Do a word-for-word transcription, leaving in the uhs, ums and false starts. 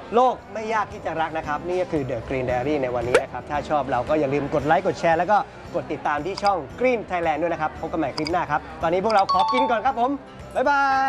โลกไม่ยากที่จะรักนะครับนี่ก็คือ The Green Diary ในวันนี้นะครับถ้าชอบเราก็อย่าลืมกดไลค์กดแชร์แล้วก็กดติดตามที่ช่อง Green Thailand ด้วยนะครับพบกันใหม่คลิปหน้าครับตอนนี้พวกเราขอกินก่อนครับผมบ๊ายบาย